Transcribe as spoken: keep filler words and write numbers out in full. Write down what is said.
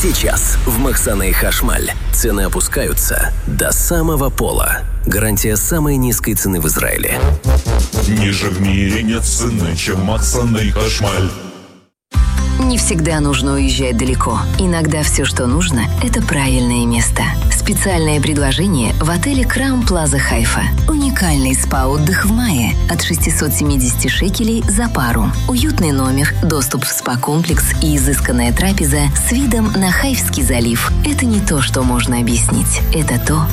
Сейчас в Махсана и Хашмаль цены опускаются до самого пола. Гарантия самой низкой цены в Израиле. Ниже в мире нет цены, чем Махсана и Хашмаль. Не всегда нужно уезжать далеко. Иногда все, что нужно, это правильное место. Специальное предложение в отеле Краун Плаза Хайфа. Уникальный спа-отдых в мае от шестьсот семьдесят шекелей за пару. Уютный номер, доступ в спа-комплекс и изысканная трапеза с видом на Хайфский залив. Это не то, что можно объяснить. Это то,